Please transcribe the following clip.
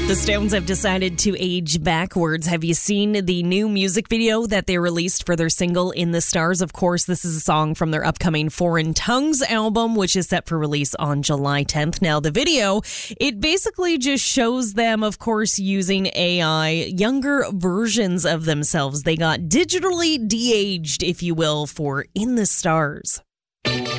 The Stones have decided to age backwards. Have you seen the new music video that they released for their single In the Stars? Of course, this is a song from their upcoming Foreign Tongues album, which is set for release on July 10th. Now, the video, it basically just shows them, of course, using AI, younger versions of themselves. They got digitally de-aged, if you will, for In the Stars.